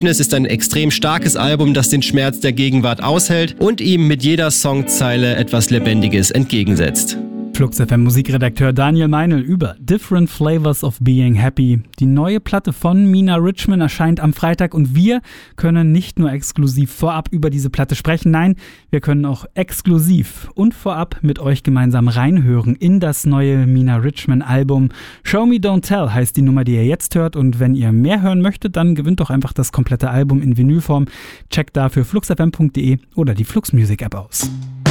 Es ist ein extrem starkes Album, das den Schmerz der Gegenwart aushält und ihm mit jeder Songzeile etwas Lebendiges entgegensetzt. Flux FM Musikredakteur Daniel Meinl über Different Flavors of Being Happy. Die neue Platte von Mina Richman erscheint am Freitag und wir können nicht nur exklusiv vorab über diese Platte sprechen, nein, wir können auch exklusiv und vorab mit euch gemeinsam reinhören in das neue Mina Richman Album. Show Me Don't Tell heißt die Nummer, die ihr jetzt hört, und wenn ihr mehr hören möchtet, dann gewinnt doch einfach das komplette Album in Vinylform. Checkt dafür fluxfm.de oder die Flux Music App aus.